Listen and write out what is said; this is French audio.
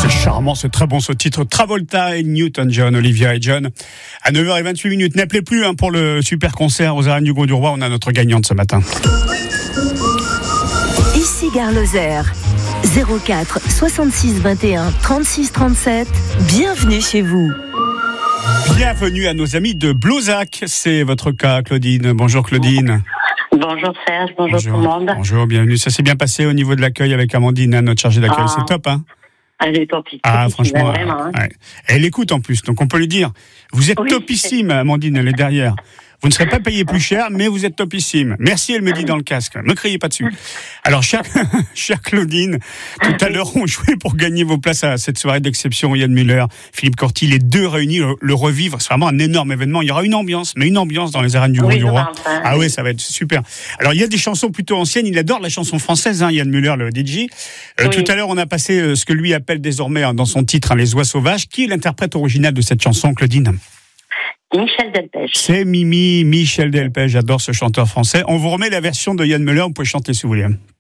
C'est charmant, c'est très bon ce titre. Travolta et Newton-John, Olivia et John. À 9h28, n'appelez plus pour le super concert aux arènes du Grau-du-Roi. On a notre gagnante ce matin. Ici Gare Lozère. 04 66 21 36 37. Bienvenue chez vous. Bienvenue à nos amis de Blozac. C'est votre cas, Claudine. Bonjour Claudine. Bonjour Serge, bonjour tout le monde. Bonjour, bienvenue. Ça s'est bien passé au niveau de l'accueil avec Amandine, notre chargée d'accueil. C'est top, hein? Elle est topissime. Ah, franchement. Vraiment, hein. Ouais. Elle écoute en plus, donc on peut lui dire. Vous êtes topissime, Amandine, elle est derrière. Vous ne serez pas payé plus cher, mais vous êtes topissime. Merci, elle me dit dans le casque. Ne criez pas dessus. Alors, chère Claudine, tout à l'heure, on jouait pour gagner vos places à cette soirée d'exception. Yann Müller, Philippe Corti, les deux réunis, le revivre. C'est vraiment un énorme événement. Il y aura une ambiance dans les arènes du Grau-du-Roi. Ah oui, ça va être super. Alors, il y a des chansons plutôt anciennes. Il adore la chanson française, hein, Yann Müller, le DJ. Tout à l'heure, on a passé ce que lui appelle désormais dans son titre, Les Oies Sauvages. Qui est l'interprète original de cette chanson, Claudine? Michel Delpech. C'est Michel Delpech, j'adore ce chanteur français. On vous remet la version de Yann Müller, vous pouvez chanter si vous voulez.